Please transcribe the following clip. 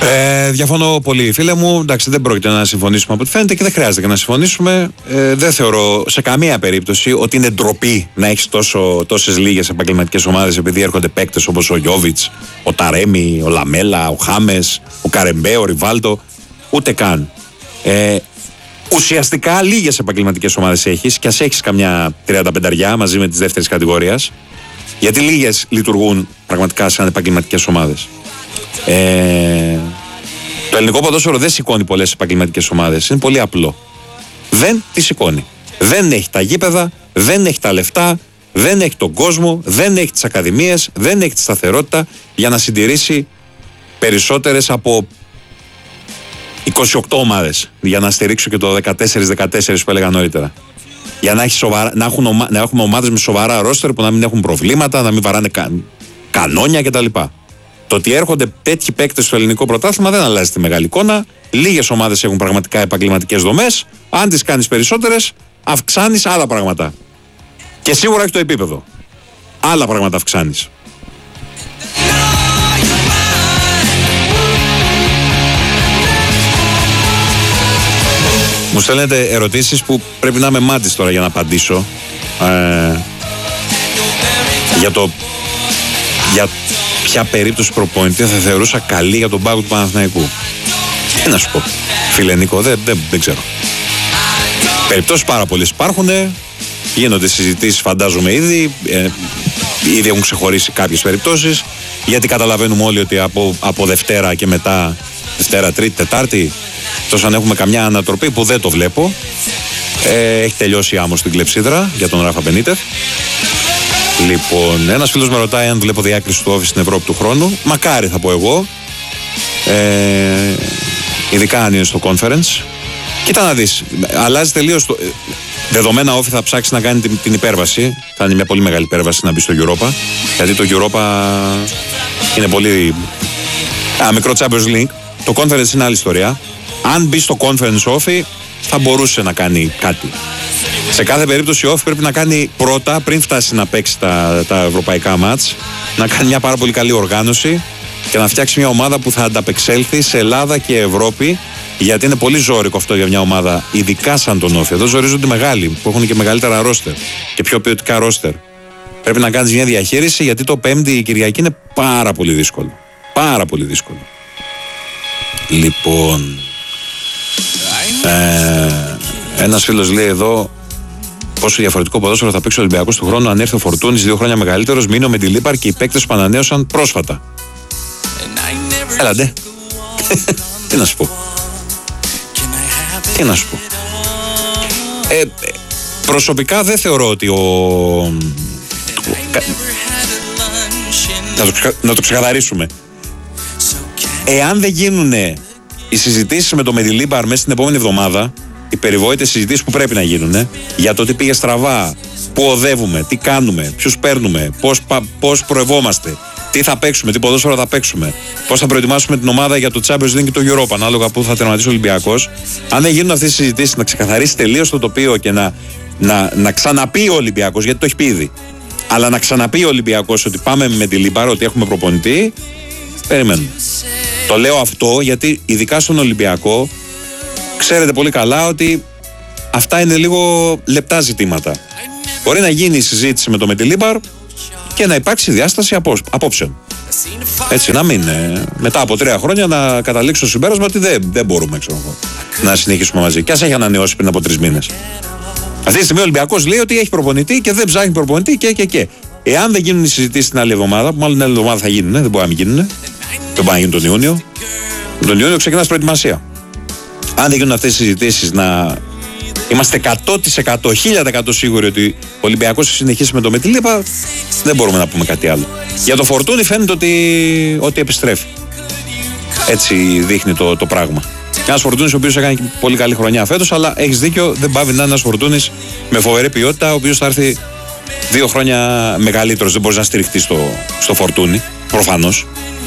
Διαφωνώ πολύ, φίλε μου. Εντάξει, δεν πρόκειται να συμφωνήσουμε από ό,τι φαίνεται και δεν χρειάζεται και να συμφωνήσουμε. Δεν θεωρώ σε καμία περίπτωση ότι είναι ντροπή να έχει τόσες λίγες επαγγελματικές ομάδες επειδή έρχονται παίκτες όπως ο Γιόβιτς, ο Ταρέμι, ο Λαμέλα, ο Χάμες, ο Καρεμπέ, ο Ριβάλτο. Ούτε καν. Ουσιαστικά λίγες επαγγελματικές ομάδες έχεις και ας έχεις καμιά 35 μαζί με τις δεύτερης κατηγορίας. Γιατί λίγες λειτουργούν πραγματικά σαν επαγγελματικές ομάδες. Το ελληνικό ποδόσφαιρο δεν σηκώνει πολλές επαγγελματικές ομάδες. Είναι πολύ απλό. Δεν τη σηκώνει. Δεν έχει τα γήπεδα, δεν έχει τα λεφτά, δεν έχει τον κόσμο, δεν έχει τις ακαδημίες, δεν έχει τη σταθερότητα για να συντηρήσει περισσότερες από 28 ομάδες. Για να στηρίξω και το 14-14 που έλεγα νωρίτερα. Για να έχουμε ομάδες με σοβαρά ρόστερ που να μην έχουν προβλήματα, να μην βαράνε κανόνια κτλ. Το ότι έρχονται τέτοιοι παίκτες στο ελληνικό πρωτάθλημα δεν αλλάζει τη μεγάλη εικόνα. Λίγες ομάδες έχουν πραγματικά επαγγελματικές δομές. Αν τις κάνεις περισσότερες, αυξάνεις άλλα πράγματα. Και σίγουρα έχει το επίπεδο. Άλλα πράγματα αυξάνεις. Μου στέλνετε ερωτήσεις που πρέπει να είμαι μάτης τώρα για να απαντήσω. Για ποια περίπτωση προπονητή θα θεωρούσα καλή για τον πάγκο του Παναθηναϊκού. Τι να σου πω, φίλε Νίκο, δεν ξέρω. Περιπτώσεις πάρα πολλές υπάρχουν. Γίνονται συζητήσεις, φαντάζομαι ήδη. Ήδη έχουν ξεχωρίσει κάποιες περιπτώσεις. Γιατί καταλαβαίνουμε όλοι ότι από Δευτέρα και μετά, Δευτέρα, Τρίτη, Τετάρτη, τόσο αν έχουμε καμιά ανατροπή που δεν το βλέπω. Έχει τελειώσει άμμο στην κλεψίδρα για τον Ράφα Μπενίτεφ. Λοιπόν, ένας φίλος με ρωτάει αν βλέπω διάκριση του Όφη στην Ευρώπη του χρόνου. Μακάρι θα πω εγώ. Ειδικά αν είναι στο conference. Κοίτα να δεις, αλλάζει τελείως το... Δεδομένα Όφη θα ψάξει να κάνει την υπέρβαση. Θα είναι μια πολύ μεγάλη υπέρβαση να μπει στο Europa. Γιατί το Europa είναι πολύ... μικρό Champions League. Το conference είναι άλλη ιστορία. Αν μπει στο conference Όφη θα μπορούσε να κάνει κάτι. Σε κάθε περίπτωση ο Όφη πρέπει να κάνει πρώτα, πριν φτάσει να παίξει τα ευρωπαϊκά μάτς, να κάνει μια πάρα πολύ καλή οργάνωση και να φτιάξει μια ομάδα που θα ανταπεξέλθει σε Ελλάδα και Ευρώπη, γιατί είναι πολύ ζώρικο αυτό για μια ομάδα, ειδικά σαν τον Όφη. Εδώ ζορίζονται μεγάλοι που έχουν και μεγαλύτερα ρόστερ και πιο ποιοτικά ρόστερ. Πρέπει να κάνεις μια διαχείριση, γιατί το Πέμπτη η Κυριακή είναι πάρα πολύ δύσκολο. Πάρα πολύ δύσκολο. Λοιπόν, ένας φίλος λέει εδώ πόσο διαφορετικό ποδόσφαιρο θα παίξει ο Ολυμπιακός του χρόνου αν έρθει ο Φορτούνης 2 χρόνια μεγαλύτερος, μείνει ο Μεντιλίπαρ και οι παίκτες που ανανέωσαν πρόσφατα. Έλα ντε. Τι να σου πω. Τι να σου πω. Προσωπικά δεν θεωρώ ότι να το ξεκαθαρίσουμε. Εάν δεν γίνουν οι συζητήσεις με το Μεντιλίπαρ μέσα στην επόμενη εβδομάδα, οι περιβόητες συζητήσεις που πρέπει να γίνουν για το τι πήγε στραβά, πού οδεύουμε, τι κάνουμε, ποιους παίρνουμε, πώς προευόμαστε, τι θα παίξουμε, τι ποδόσφαιρο θα παίξουμε, πώς θα προετοιμάσουμε την ομάδα για το Champions League και το Europa, ανάλογα που θα τερματίσει ο Ολυμπιακός. Αν δεν γίνουν αυτές οι συζητήσεις, να ξεκαθαρίσει τελείως το τοπίο και να ξαναπεί ο Ολυμπιακός, γιατί το έχει πει ήδη, αλλά να ξαναπεί ο Ολυμπιακός ότι πάμε με τη Λιμπάρο, ότι έχουμε προπονητή, περιμένουμε. Το λέω αυτό γιατί ειδικά στον Ολυμπιακό ξέρετε πολύ καλά ότι αυτά είναι λίγο λεπτά ζητήματα. Μπορεί να γίνει η συζήτηση με το Μεντιλίπαρ και να υπάρξει διάσταση απόψεων. Έτσι, να μην μετά από 3 χρόνια να καταλήξω στο συμπέρασμα ότι δεν μπορούμε να συνεχίσουμε μαζί. Και ας έχει ανανεώσει πριν από 3 μήνες. Αυτή τη στιγμή ο Ολυμπιακός λέει ότι έχει προπονητή και δεν ψάχνει προπονητή και. Εάν δεν γίνουν οι συζητήσεις την άλλη εβδομάδα, που μάλλον την άλλη εβδομάδα θα γίνουν, δεν μπορεί να μην γίνουν. Δεν μπορεί να γίνουν τον Ιούνιο. Τον Ιούνιο ξεκινάς προετοιμασία. Αν δεν γίνουν αυτές οι συζητήσεις, να είμαστε 100%, 1000% σίγουροι ότι ο Ολυμπιακός θα συνεχίσει με το Μεντιλίπαρ, δεν μπορούμε να πούμε κάτι άλλο. Για το Φορτούνι φαίνεται ότι επιστρέφει. Έτσι δείχνει το πράγμα. Ένας Φορτούνης ο οποίος έκανε πολύ καλή χρονιά φέτος, αλλά έχεις δίκιο, δεν πάβει να είναι ένας Φορτούνης με φοβερή ποιότητα, ο οποίος θα έρθει 2 χρόνια μεγαλύτερος. Δεν μπορείς να στηριχτείς στο Φορτούνι, προφανώς.